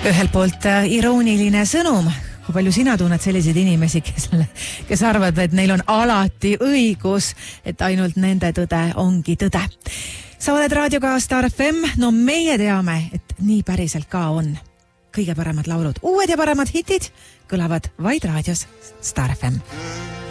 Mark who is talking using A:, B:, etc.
A: Ühelt poolt irooniline sõnum, kui palju sina tunned selliseid inimesi, kes arvavad, et neil on alati õigus, et ainult nende tõde ongi tõde. Sa oled raadioga Star FM, no meie teame, et nii päriselt ka on. Kõige paremad laulud, uued ja paremad hitid kõlavad vaid raadios Star FM.